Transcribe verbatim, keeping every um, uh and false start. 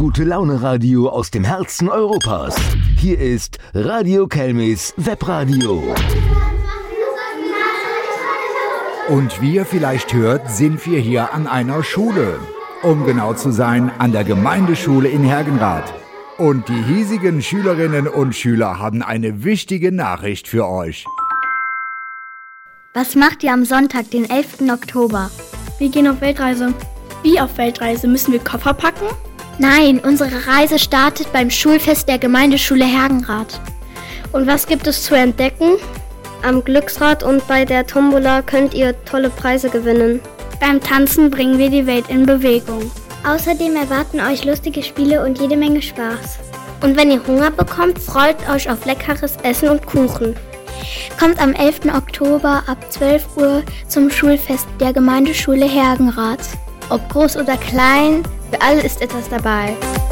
gute Laune Radio aus dem Herzen Europas. Hier ist Radio Kelmis Webradio. Und wie ihr vielleicht hört, sind wir hier an einer Schule. Um genau zu sein, an der Gemeindeschule in Hergenrath. Und die hiesigen Schülerinnen und Schüler haben eine wichtige Nachricht für euch. Was macht ihr am Sonntag, den elften Oktober? Wir gehen auf Weltreise. Wie auf Weltreise? Müssen wir Koffer packen? Nein, unsere Reise startet beim Schulfest der Gemeindeschule Hergenrath. Und was gibt es zu entdecken? Am Glücksrad und bei der Tombola könnt ihr tolle Preise gewinnen. Beim Tanzen bringen wir die Welt in Bewegung. Außerdem erwarten euch lustige Spiele und jede Menge Spaß. Und wenn ihr Hunger bekommt, freut euch auf leckeres Essen und Kuchen. Kommt am elften Oktober ab zwölf Uhr zum Schulfest der Gemeindeschule Hergenrath. Ob groß oder klein, für alle ist etwas dabei.